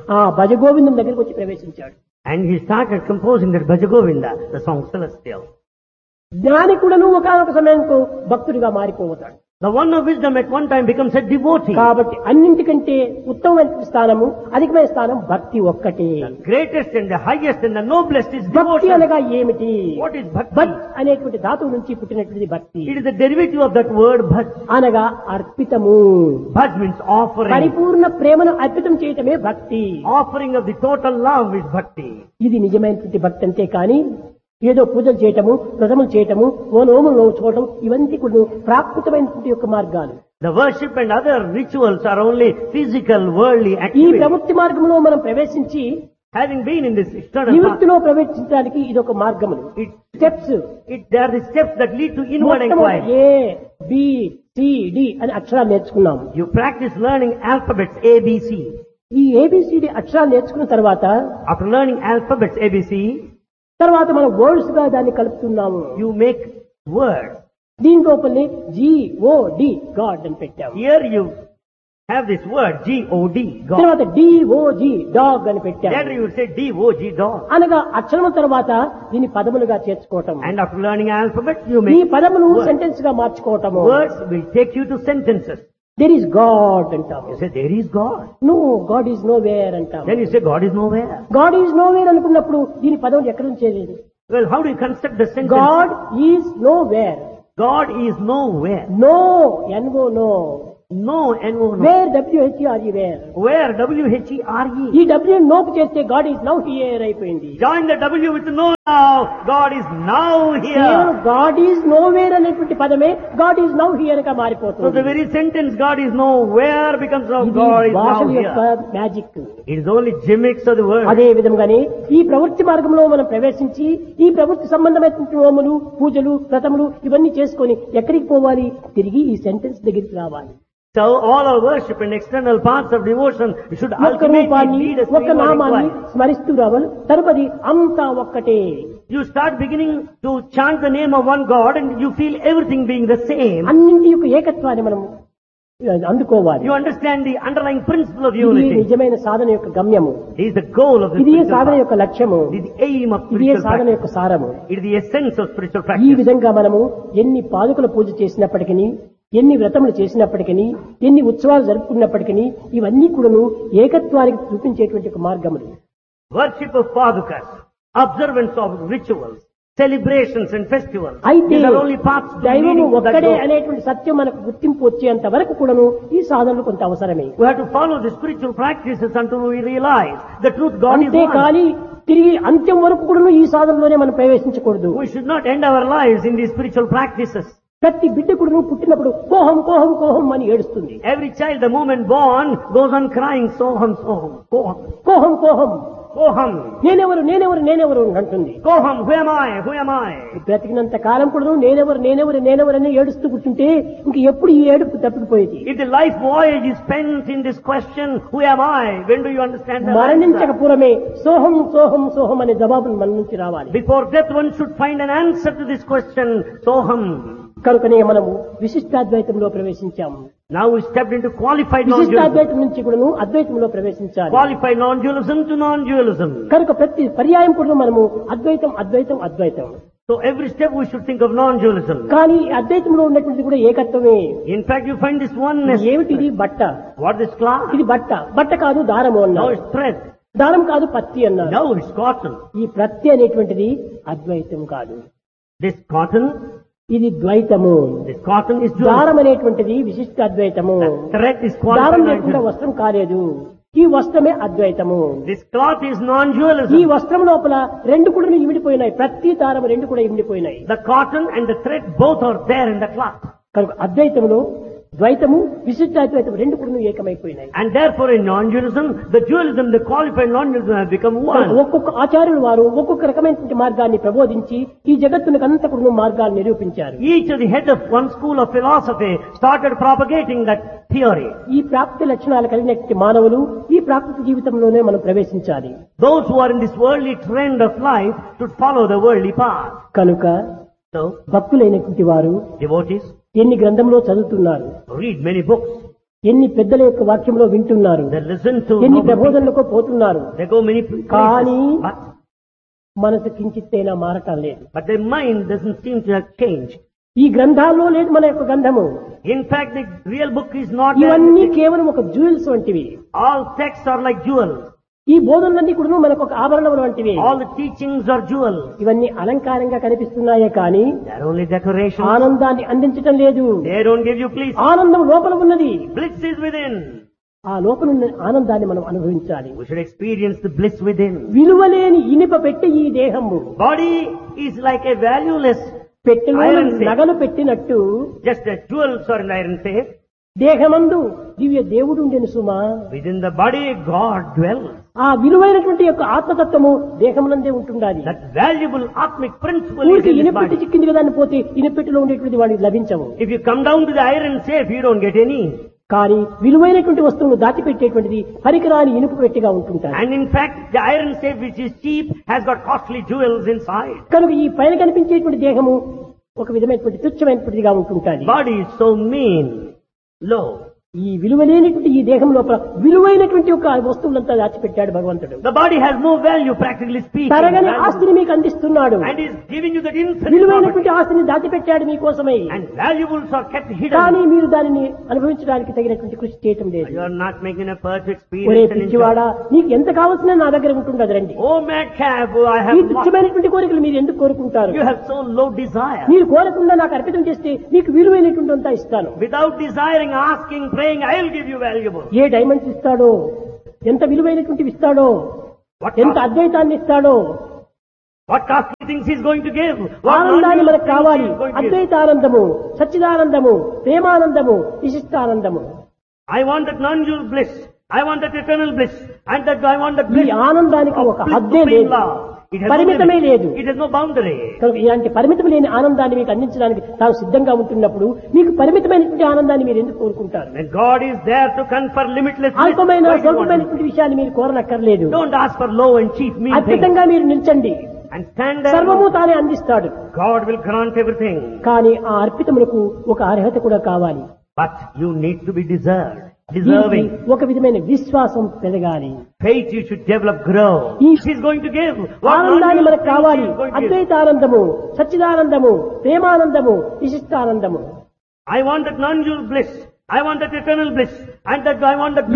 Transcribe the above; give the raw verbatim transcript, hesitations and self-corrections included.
ఆ భజగోవిందం దగ్గరికి వచ్చి ప్రవేశించాడు. And he started composing that Bhajagovinda, the song Celestial. జ్ఞాని కూడాను ఒకనొక సమయంలో భక్తుడిగా మారిపోతాడు. The one of wisdom at one time becomes a devotee. కాబట్టి అన్నింటికంటే ఉత్తమమైన స్థానము, అధికమైన స్థానం భక్తి ఒక్కటే. The greatest and the highest and the noblest is భక్తి devotion. అనగా ఏమిటి? What is bhakti? భజ్ అనేటువంటి ధాతువు నుంచి పుట్టినటువంటి భక్తి. It is the derivative of that word bhaj. అనగా అర్పితము. Bhaj means offering. పరిపూర్ణ ప్రేమను అర్పితం చేయటమే భక్తి. Offering of the total love is bhakti. ఇది నిజమైనటువంటి భక్తి అంతే కానీ ఏదో పూజలు చేయటము, వ్రతములు చేయటము, ఓ నోములు నోచుకోవటం ఇవన్నీ కూడా ప్రాకృతమైనటువంటి యొక్క మార్గాలు. The worship and other rituals are only physical, worldly ఈ activities. ప్రవృత్తి మార్గంలో మనం ప్రవేశించి Having been in this external path, నివృత్తిలో ప్రవేశించడానికి ఇది ఒక మార్గములు, it, steps. it, they are the steps that lead to inward inquiry. A B C D అని అక్షరాలు నేర్చుకున్నాము. You practice learning alphabets A B C. ఈ ఏబిసిడి అక్షరాలు నేర్చుకున్న తర్వాత After learning alphabets A B C, తర్వాత మనం వర్డ్స్ గా దాన్ని కలుపుతున్నాము. you make words. దీని లోపలనే జి ఓ డి గాడ్ అని పెట్టాము. Here you have this word G O D, God. తర్వాత డి ఓ జి డాగ్ అని పెట్టాము. Later you will say D O G, dog. అనగా అక్షరం తర్వాత దీన్ని పదములుగా చేర్చుకోవటం. And after learning alphabet, you ఈ make పదమును words. సెంటెన్స్ గా మార్చుకోవటము. Words will take you to sentences. There is God అంటాము. You say there is God. No God is know where అంటాము. Then you say God is nowhere. God is know where అనుకున్నప్పుడు దీని పదములు ఎక్కడ నుంచి? Well, how do you construct the sentence? God is know where. God is nowhere. No NO no. No, N O, no. Wear డబ్ల్యూహెచ్ఆర్ఈ wear. Where? W H E R E. ఈ W నోకు చేస్తే God is now here అయిపోయింది. Join the W with no now. God is now here. God is know where అనేటువంటి పదమే God is now here గా So the మారిపోతుంది. very sentence God is nowhere becomes now ఇది God is now భాషల యొక్క here. Magic. It is only gimmicks of the word. అదే విధంగానే ఈ ప్రవృత్తి మార్గంలో మనం ప్రవేశించి ఈ ప్రవృత్తి సంబంధమైనటువంటి హోములు, పూజలు, వ్రతములు ఇవన్నీ చేసుకొని ఎక్కడికి పోవాలి? తిరిగి ఈ సెంటెన్స్ దగ్గరికి రావాలి. So all our worship and external parts of devotion should ఒక్క ultimately రూపాన్ని, lead us to ఒక్క inward నామాన్ని inquiry. స్మరిస్తూ రావాలి. తరుపది అంతా ఒక్కటే. You start beginning to chant the name of one God and you feel everything being the same. అన్నింటి యొక్క ఏకత్వాన్ని మనం అందుకోవాలి. You understand the underlying principle of ఇది unity. నిజమైన సాధన యొక్క గమ్యము. It is the goal of the ఇది spiritual సాధన path. యొక్క లక్ష్యము. It is the aim of ఇది spiritual సాధన practice. యొక్క సారము. It is the essence of spiritual ఈ practice. విధంగా మనము ఎన్ని పాదుకల పూజ చేసినప్పటికీ, ఎన్ని వ్రతములు చేసినప్పటికీ, ఎన్ని ఉత్సవాలు జరుపుకున్నప్పటికీ ఇవన్నీ కూడాను ఏకత్వానికి చూపించేటువంటి ఒక మార్గములు. Worship of padukas, observance of rituals, celebrations and festivals. అయితే These are only paths to దైవము leading to that ఒక్కడే goal. అనేటువంటి సత్యం మనకు గుర్తింపు వచ్చేంత వరకు కూడాను ఈ సాధనలు కొంత అవసరమే. We have to follow the spiritual practices until we realize the truth God is అంతే one. కానీ తిరిగి అంత్యం వరకు కూడాను ఈ సాధనలోనే మనం ప్రవేశించకూడదు. We should not end our lives in these spiritual practices. ప్రతి బిడ్డ కూడాను పుట్టినప్పుడు కోహం కోహం కోహం అని ఏడుస్తుంది. Every child, the moment born, goes on crying, soham, soham, koham, కోహం కోహం koham, నేనెవరు నేనెవరు నేనెవరు అంటుంది. koham, who am I, who am I? బ్రతికినంత కాలం కూడా నేనెవరు నేనెవరు నేనెవరు అని ఏడుస్తూ కూర్చుంటే ఇంక ఎప్పుడు ఈ ఏడుపు తప్పిపోయేది. If the life voyage is spent in this question, who am I? When do you understand that? మరణించక పూర్వమే సోహం సోహం సోహం అనే జవాబును మన నుంచి రావాలి. Before death, one should find an answer to this question, soham. కనుకనే మనము విశిష్టాద్వైతంలో ప్రవేశించాము. Now we stepped into qualified non-dualism. విశిష్టాద్వైతం నుంచి కూడాను అద్వైతంలో ప్రవేశించాలి. Qualified non-dualism to non-dualism. కనుక ప్రతి పర్యాయం కూడా మనము అద్వైతం అద్వైతం అద్వైతం. So every step we should think of non-dualism. కానీ అద్వైతంలో ఉన్నటువంటిది కూడా ఏకత్వమే. In fact, you find this oneness. ఏమిటిది? బట్ట. What is cloth? ఇది బట్ట. బట్ట కాదు దారము Now అన్నారు. it's thread. దారం కాదు పత్తి అన్నారు. Now it's cotton. ఈ ప్రత్తి అనేటువంటిది అద్వైతం కాదు, This cotton, ఇది ద్వైతము. this cotton is dualism. దారం అనేటువంటిది విశిష్ట అద్వైతము. Thread is దారం qualified లేకుండా non-dualism. వస్త్రం కాలేదు. ఈ వస్త్రమే అద్వైతము. This cloth is ఈ non-dualism. వస్త్రం లోపల రెండు కూడా ఇమిడిపోయినాయి. ప్రతి దారం రెండు కూడా ఇమిడిపోయినాయి. The cotton and the thread both are there in the cloth. కనుక అద్వైతములో ద్వైతము విశిష్టాద్వైతం రెండు కూడా ఏకమైపోయినాయి. And therefore in non-dualism, the dualism, the qualified non-dualism have become one. ఒక్కొక్క ఆచార్యులు వారు ఒక్కొక్క రకమైనటువంటి మార్గాన్ని ప్రబోధించి ఈ జగత్తునకంతా కూడా మార్గాన్ని నిరూపించారు. Each of the head of one school of philosophy started propagating that theory. ఈ ప్రాప్తి లక్షణాలు కలిగినటువంటి మానవులు ఈ ప్రాకృతిక జీవితంలోనే మనం ప్రవేశించాలి. Those who are in this worldly trend of life should follow the worldly path. కనుక So, భక్తులైనటువంటి వారు devotees ఎన్ని గ్రంథంలో చదువుతున్నారు. read many books. ఎన్ని పెద్దల యొక్క వాక్యంలో వింటున్నారు, They listen to ఎన్ని noble ప్రబోధనలకు పోతున్నారు, people. They go many places. కానీ But, మనసు కించిత్తైనా మారటం లేదు. but their mind doesn't seem to have changed. ఈ గ్రంథాల్లో లేదు మన యొక్క గంధము. In fact, the real book is not there. ఇవన్నీ కేవలం ఒక జ్యూవెల్స్ వంటివి. All texts are like jewels. ఈ బోధనలన్నీ కూడా మనకు ఒక ఆభరణములు వంటివి. All the teachings are jewels. ఇవన్నీ అలంకారంగా కనిపిస్తున్నాయే కానీ They are only decorations. ఆనందాన్ని అందించటం లేదు. They don't give you bliss. ఆనందం లోపల ఉన్నది. Bliss is within. ఆ లోపల ఉన్న ఆనందాన్ని మనం అనుభవించాలి. We should experience the bliss within. విలువలేని ఇనుప పెట్టి ఈ దేహము Body is like a valueless పెట్టెలో iron safe. నగలు పెట్టినట్టు Just as jewels are in iron safe. దేహమందు దివ్య దేవుడు ఉండెను సుమా. Within the body, God dwells. ఆ విలువైనటువంటి యొక్క ఆత్మతత్వము దేహమునందే ఉంటుండాలి. That valuable atmic principle is ఊరికి in this ఇనపెట్టి body. చిక్కింది కదా అని పోతే ఇనపెట్టిలో ఉండేటువంటి వాడికి లభించవు. If you come down to the iron safe, you don't get any. కానీ విలువైనటువంటి వస్తువును దాచిపెట్టేటువంటిది పనికిరాని ఇనుపు పెట్టిగా ఉంటుంటారు. And in fact, the iron safe which is cheap has got costly jewels inside. కనుక ఈ పైన కనిపించేటువంటి దేహము ఒక విధమైనటువంటి తుచ్చమైనటువంటిదిగా ఉంటుంటాది. Body is so mean, low. ఈ విలువలేనటువంటి ఈ దేహం లోపల విలువైనటువంటి ఒక వస్తువులంతా దాచిపెట్టాడు భగవంతుడు. The body has no value, practically speaking. తరగని Valuable. ఆస్తిని మీకు అందిస్తున్నాడు. And is giving you that infinite విలువైనటువంటి property. ఆస్తిని దాచిపెట్టాడు మీకోసమై. And valuables are kept కానీ hidden. మీరు దానిని అనుభవించడానికి తగినటువంటి కృషి చేయటం లేదు. You are not making a perfect ఒరే experience. and enjoy. పిచ్చివాడా, నీకు ఎంత కావాల్సిన నా దగ్గర ఉంటుండదు రండి. Oh madcap, I ఈ have lost. తుచ్చమైనటువంటి కోరికలు మీరు ఎందుకు కోరుకుంటారు? You have so low desire. మీరు కోరకుండా నాకు అర్పితం చేస్తే మీకు విలువైనటువంటి అంతా ఇస్తాను. Without desiring, asking, praying, I will give you valuable. A diamonds ఇస్తాడో, ఎంత విలువైనటువంటివి ఇస్తాడో, What ఎంత cost- అద్వైతాన్ని ఇస్తాడో, what costly things he is going to give? What ఆనందాన్ని non-dual మనకు things కావాలి. he is going to give? అద్వైతానందము, సచ్చిదానందము, ప్రేమానందము, విశిష్టానందము. I want that non-dual bliss. I want that eternal bliss. And that I want that ఈ bliss ఆనందానికి of ఒక bliss హద్దే supreme లేదు, love. It has no పరిమితమే limit. లేదు. It has no boundary. కనుక ఇలాంటి పరిమితం లేని ఆనందాన్ని మీకు అందించడానికి తాను సిద్ధంగా ఉంటున్నప్పుడు మీకు పరిమితమైనటువంటి ఆనందాన్ని మీరు ఎందుకు కోరుకుంటారు? When God is there to confer limitless bliss, అల్పమైన why do you want it? స్వల్పమైనటువంటి విషయాన్ని మీరు కోరనక్కర్లేదు. Don't ask for low and cheap mean things. అద్భుతంగా మీరు నిల్చండి, And stand there. సర్వము తానే అందిస్తాడు. God will grant everything. కానీ ఆ అర్పితములకు ఒక అర్హత కూడా కావాలి. But you need to be deserved. దీనికి Deserving. ఒక విధమైన విశ్వాసం పెరగాలి. Faith you should develop, grow. ఈ- She's going to give. What ఆనందాన్ని non-dual మనకు things కావాలి. she is going to give. అద్వైతానందము, సచ్చిదానందము, ప్రేమానందము, విశిష్టానందము. I want that non-dual bliss. I want that eternal bliss. And that I want that bliss